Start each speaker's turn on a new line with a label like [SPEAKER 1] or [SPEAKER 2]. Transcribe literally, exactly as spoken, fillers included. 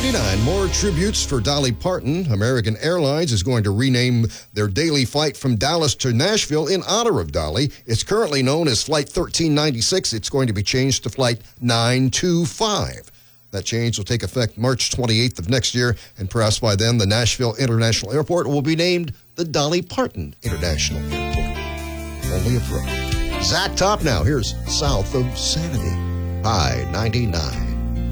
[SPEAKER 1] ninety-nine, more tributes for Dolly Parton. American Airlines is going to rename their daily flight from Dallas to Nashville in honor of Dolly. It's currently known as Flight thirteen ninety-six. It's going to be changed to Flight nine two five. That change will take effect March twenty-eighth of next year, and perhaps by then the Nashville International Airport will be named the Dolly Parton International Airport. Only a pro. Zach Top now. Here's South of Sanity. High ninety-nine.